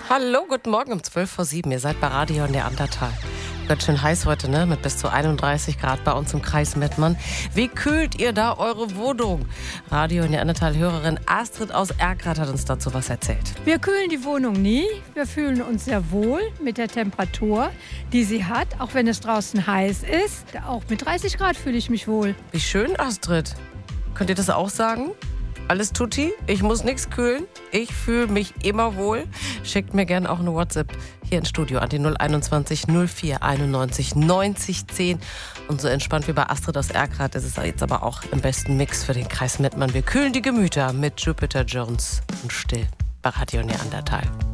Hallo, guten Morgen um 7:12. Ihr seid bei Radio Neandertal. Ganz schön heiß heute, ne? Mit bis zu 31 Grad bei uns im Kreis Mettmann. Wie kühlt ihr da eure Wohnung? Radio Neandertal-Hörerin Astrid aus Erkrath hat uns dazu was erzählt. Wir kühlen die Wohnung nie. Wir fühlen uns sehr wohl mit der Temperatur, die sie hat, auch wenn es draußen heiß ist. Auch mit 30 Grad fühle ich mich wohl. Wie schön, Astrid. Könnt ihr das auch sagen? Alles tutti, ich muss nichts kühlen, ich fühle mich immer wohl. Schickt mir gerne auch eine WhatsApp hier ins Studio an die 021 04 91 90 10. Und so entspannt wie bei Astrid aus Erkrath ist es jetzt aber auch im besten Mix für den Kreis Mettmann. Wir kühlen die Gemüter mit Jupiter Jones und Still bei Radio Neandertal.